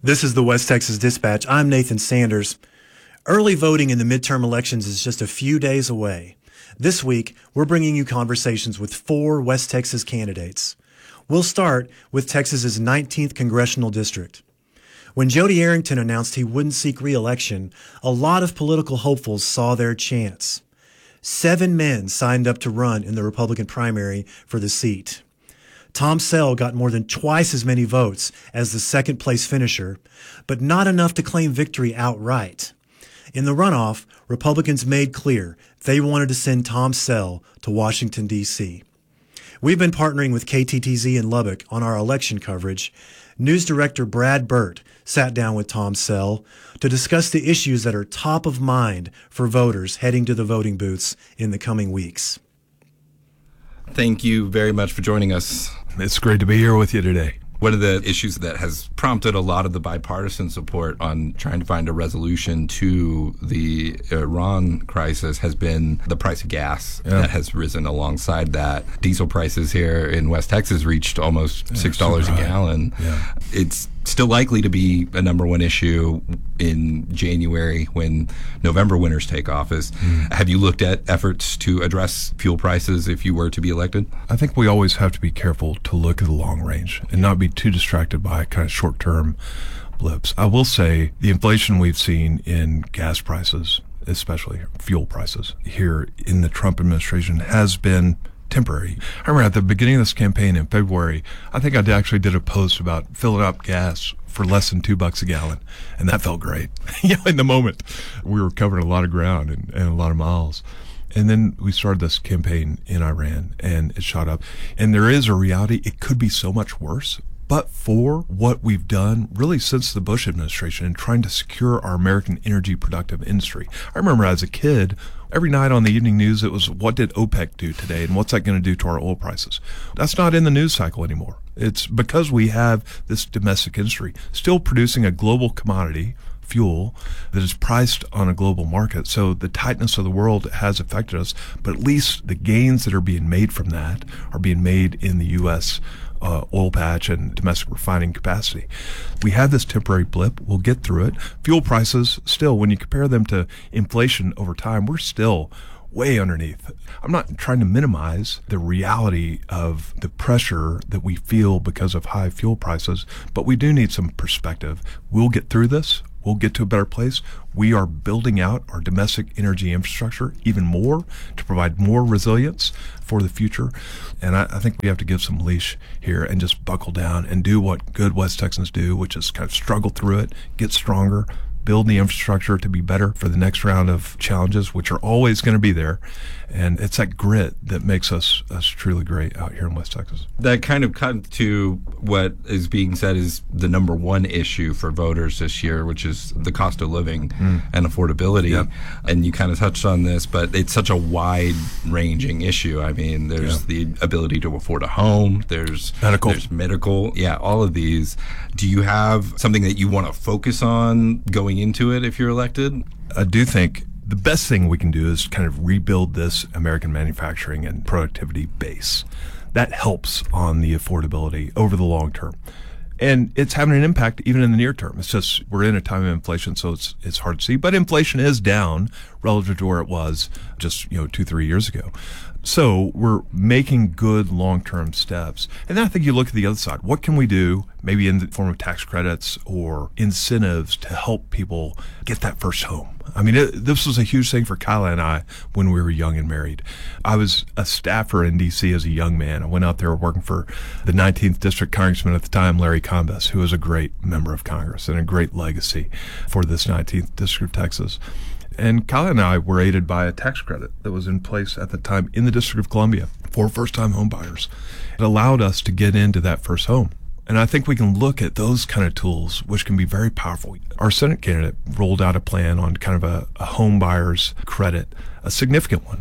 This is the West Texas Dispatch. I'm Nathan Sanders. Early voting in the midterm elections is just a few days away. This week, we're bringing you conversations with 4 West Texas candidates. We'll start with Texas's 19th congressional district. When Jody Arrington announced he wouldn't seek re-election, a lot of political hopefuls saw their chance. 7 men signed up to run in the Republican primary for the seat. Tom Sell got more than twice as many votes as the second-place finisher, but not enough to claim victory outright. In the runoff, Republicans made clear they wanted to send Tom Sell to Washington, D.C. We've been partnering with KTTZ in Lubbock on our election coverage. News director Brad Burt sat down with Tom Sell to discuss the issues that are top of mind for voters heading to the voting booths in the coming weeks. Thank you very much for joining us. It's great to be here with you today. One of the issues that has prompted a lot of the bipartisan support on trying to find a resolution to the Iran crisis has been the price of gas that has risen alongside that. Diesel prices here in West Texas reached almost $6 a gallon. Yeah. It's still likely to be a number one issue in January when November winners take office. Have you looked at efforts to address fuel prices if you were to be elected? I think we always have to be careful to look at the long range and not be too distracted by kind of short-term blips. I will say the inflation we've seen in gas prices, especially fuel prices here in the Trump administration, has been temporary. I remember at the beginning of this campaign in February, I think I actually did a post about filling up gas for less than $2 a gallon, and that felt great. In the moment, we were covering a lot of ground and a lot of miles. And then we started this campaign in Iran, and it shot up. And there is a reality; it could be so much worse. But for what we've done really since the Bush administration in trying to secure our American energy productive industry. I remember as a kid, every night on the evening news, it was, what did OPEC do today and what's that going to do to our oil prices? That's not in the news cycle anymore. It's because we have this domestic industry still producing a global commodity, fuel, that is priced on a global market. So the tightness of the world has affected us, but at least the gains that are being made from that are being made in the U.S. Oil patch and domestic refining capacity. We have this temporary blip. We'll get through it. Fuel prices still, when you compare them to inflation over time, we're still way underneath. I'm not trying to minimize the reality of the pressure that we feel because of high fuel prices, but we do need some perspective. We'll get through this. We'll get to a better place. We are building out our domestic energy infrastructure even more to provide more resilience for the future. And I think we have to give some leash here and just buckle down and do what good West Texans do, which is kind of struggle through it, get stronger, build the infrastructure to be better for the next round of challenges, which are always going to be there. And it's that grit that makes us truly great out here in West Texas. That kind of cut to what is being said is the number one issue for voters this year, which is the cost of living and affordability. Yep. And you kind of touched on this, but it's such a wide-ranging issue. I mean, there's the ability to afford a home, there's medical, all of these. Do you have something that you want to focus on going into it if you're elected? I do think the best thing we can do is kind of rebuild this American manufacturing and productivity base. That helps on the affordability over the long term. And it's having an impact even in the near term. It's just we're in a time of inflation, so it's hard to see. But inflation is down relative to where it was just 2-3 years ago. So we're making good long-term steps. And then I think you look at the other side. What can we do, maybe in the form of tax credits or incentives, to help people get that first home? I mean, this was a huge thing for Kyla and I when we were young and married. I was a staffer in D.C. as a young man. I went out there working for the 19th District Congressman at the time, Larry Combes, who was a great member of Congress and a great legacy for this 19th District of Texas. And Kyla and I were aided by a tax credit that was in place at the time in the District of Columbia for first-time home buyers. It allowed us to get into that first home. And I think we can look at those kind of tools, which can be very powerful. Our Senate candidate rolled out a plan on kind of a home buyer's credit, a significant one.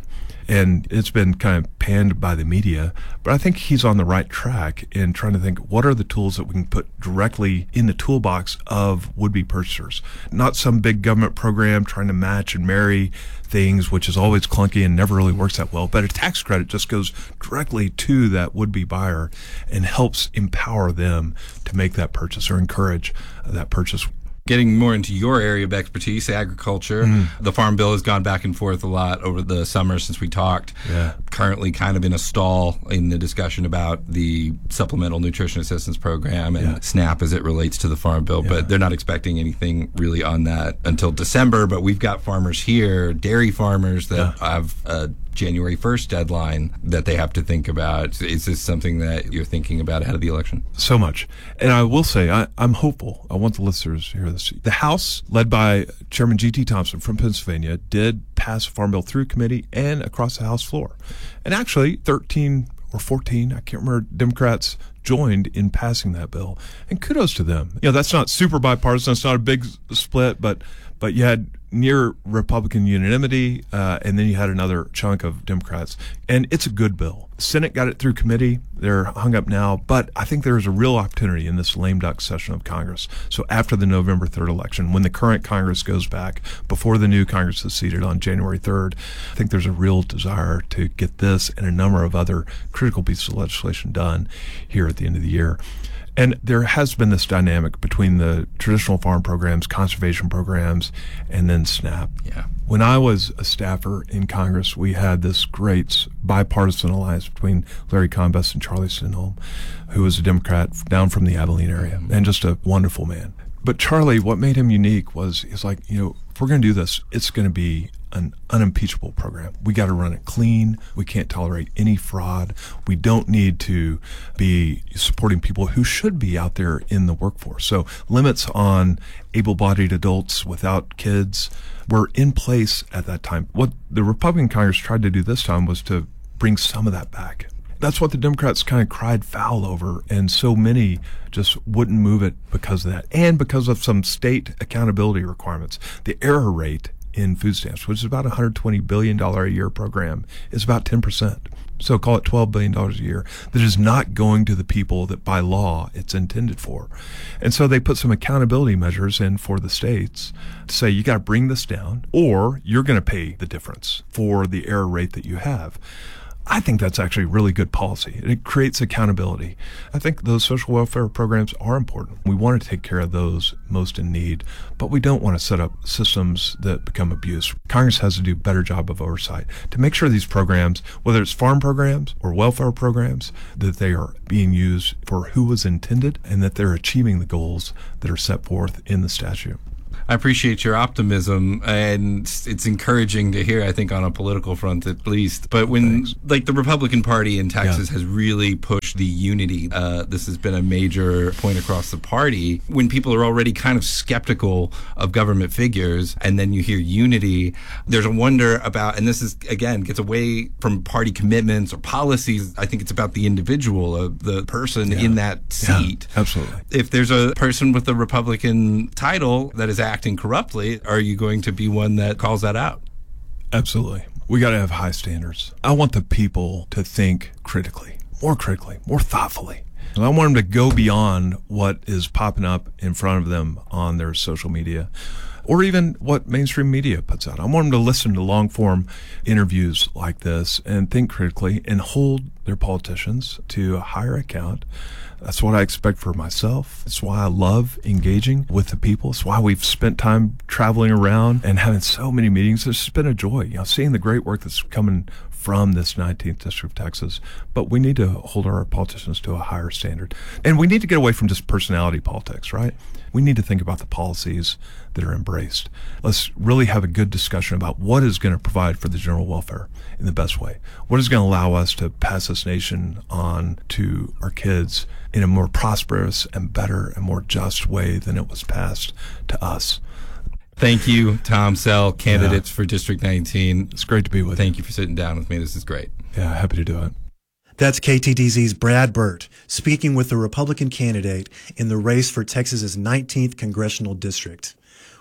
And it's been kind of panned by the media, but I think he's on the right track in trying to think what are the tools that we can put directly in the toolbox of would-be purchasers. Not some big government program trying to match and marry things, which is always clunky and never really works that well, but a tax credit just goes directly to that would-be buyer and helps empower them to make that purchase or encourage that purchase. Getting more into your area of expertise, agriculture. The Farm Bill has gone back and forth a lot over the summer since we talked. Yeah. Currently kind of in a stall in the discussion about the Supplemental Nutrition Assistance Program and SNAP as it relates to the Farm Bill, but they're not expecting anything really on that until December. But we've got farmers here, dairy farmers that have a January 1st deadline that they have to think about. Is this something that you're thinking about ahead of the election? So much. And I will say, I'm hopeful. I want the listeners to hear this. The House, led by Chairman G.T. Thompson from Pennsylvania, did pass a Farm Bill through committee and across the House floor. And actually, 13 or 14, I can't remember, Democrats joined in passing that bill. And kudos to them. That's not super bipartisan. It's not a big split, but you had near Republican unanimity, and then you had another chunk of Democrats. And it's a good bill. The Senate got it through committee. They're hung up now. But I think there's a real opportunity in this lame duck session of Congress. So after the November 3rd election, when the current Congress goes back, before the new Congress is seated on January 3rd, I think there's a real desire to get this and a number of other critical pieces of legislation done here at the end of the year. And there has been this dynamic between the traditional farm programs, conservation programs, and then SNAP. Yeah. When I was a staffer in Congress, we had this great bipartisan alliance between Larry Combest and Charlie Stenholm, who was a Democrat down from the Abilene area, and just a wonderful man. But Charlie, what made him unique was he's like, if we're going to do this, it's going to be an unimpeachable program. We got to run it clean. We can't tolerate any fraud. We don't need to be supporting people who should be out there in the workforce. So limits on able-bodied adults without kids were in place at that time. What the Republican Congress tried to do this time was to bring some of that back. That's what the Democrats kind of cried foul over, and so many just wouldn't move it because of that, and because of some state accountability requirements. The error rate in food stamps, which is about a $120 billion a year program, is about 10%. So call it $12 billion a year that is not going to the people that by law it's intended for. And so they put some accountability measures in for the states to say you got to bring this down or you're going to pay the difference for the error rate that you have. I think that's actually really good policy. It creates accountability. I think those social welfare programs are important. We want to take care of those most in need, but we don't want to set up systems that become abuse. Congress has to do a better job of oversight to make sure these programs, whether it's farm programs or welfare programs, that they are being used for who was intended and that they're achieving the goals that are set forth in the statute. I appreciate your optimism, and it's encouraging to hear, I think, on a political front at least. But when, the Republican Party in Texas has really pushed the unity, this has been a major point across the party. When people are already kind of skeptical of government figures, and then you hear unity, there's a wonder about, and this is, again, gets away from party commitments or policies. I think it's about the individual, the person in that seat. Yeah, absolutely. If there's a person with a Republican title that is acting corruptly, are you going to be one that calls that out? Absolutely. We got to have high standards. I want the people to think critically, more thoughtfully. And I want them to go beyond what is popping up in front of them on their social media or even what mainstream media puts out. I want them to listen to long-form interviews like this and think critically and hold their politicians to a higher account. That's what I expect for myself. It's why I love engaging with the people. It's why we've spent time traveling around and having so many meetings. It's just been a joy, seeing the great work that's coming from this 19th District of Texas. But we need to hold our politicians to a higher standard. And we need to get away from just personality politics, right? We need to think about the policies that are embraced. Let's really have a good discussion about what is going to provide for the general welfare in the best way. What is going to allow us to pass this nation on to our kids in a more prosperous and better and more just way than it was passed to us. Thank you, Tom Sell, candidates for District 19. It's great to be with you. Thank you for sitting down with me. This is great. Yeah, happy to do it. That's KTDZ's Brad Burt speaking with the Republican candidate in the race for Texas's 19th congressional district.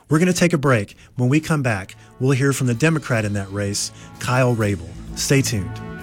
We're going to take a break. When we come back, we'll hear from the Democrat in that race, Kyle Rabel. Stay tuned.